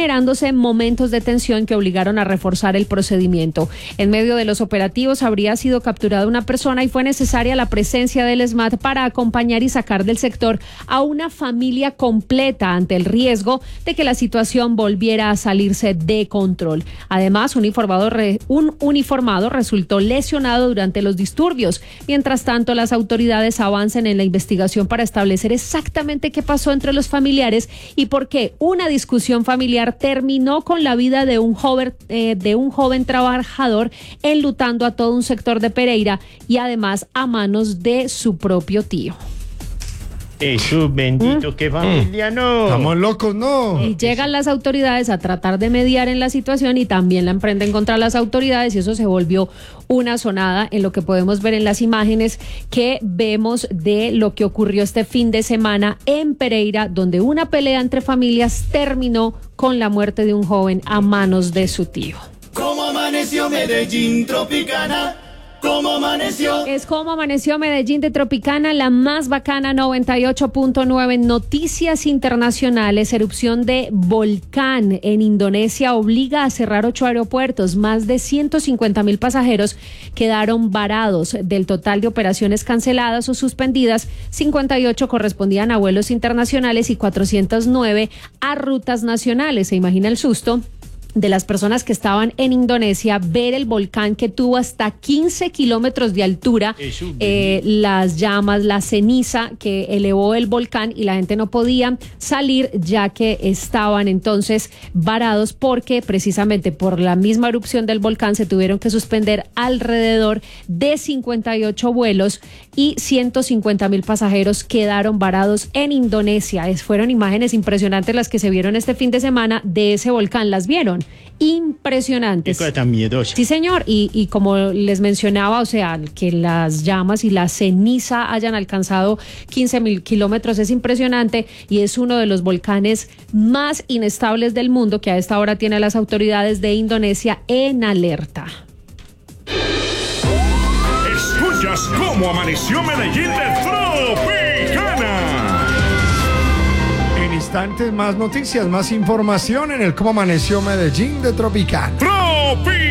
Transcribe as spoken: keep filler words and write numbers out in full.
generándose momentos de tensión que obligaron a reforzar el procedimiento. En medio de los operativos habría sido capturada una persona y fue necesaria la presencia del SMAT para acompañar y sacar del sector a una familia completa ante el riesgo de que la situación volviera a salirse de control. Además, un uniformado, re, un uniformado resultó lesionado durante los disturbios. Mientras tanto, las autoridades avanzan en la investigación para establecer exactamente qué pasó entre los familiares y por qué una discusión familiar terminó con la vida de un joven, eh, de un joven trabajador, enlutando a todo un sector de Pereira y además a manos de su propio tío. Jesús bendito, ¿Mm? qué familia, no. Estamos locos, no. Y llegan las autoridades a tratar de mediar en la situación y también la emprenden contra las autoridades y eso se volvió una sonada en lo que podemos ver en las imágenes que vemos de lo que ocurrió este fin de semana en Pereira, donde una pelea entre familias terminó con la muerte de un joven a manos de su tío. ¿Cómo amaneció Medellín Tropicana? ¿Cómo amaneció? Es como amaneció Medellín de Tropicana, la más bacana, noventa y ocho punto nueve. Noticias internacionales. Erupción de volcán en Indonesia obliga a cerrar ocho aeropuertos. Más de ciento cincuenta mil pasajeros quedaron varados. Del total de operaciones canceladas o suspendidas, cincuenta y ocho correspondían a vuelos internacionales y cuatrocientos nueve a rutas nacionales. ¿Se imagina el susto de las personas que estaban en Indonesia ver el volcán que tuvo hasta quince kilómetros de altura, eh, las llamas, la ceniza que elevó el volcán y la gente no podía salir ya que estaban entonces varados porque precisamente por la misma erupción del volcán se tuvieron que suspender alrededor de cincuenta y ocho vuelos y ciento cincuenta mil pasajeros quedaron varados en Indonesia. Es, fueron imágenes impresionantes las que se vieron este fin de semana de ese volcán. ¿Las vieron? Impresionantes. Qué cosa tan miedosa. Sí, señor, y, y como les mencionaba, o sea, que las llamas y la ceniza hayan alcanzado quince mil kilómetros es impresionante y es uno de los volcanes más inestables del mundo que a esta hora tiene a las autoridades de Indonesia en alerta. Escuchas cómo amaneció Medellín de Tropicana. Instantes, más noticias, más información en el Cómo Amaneció Medellín de Tropicana.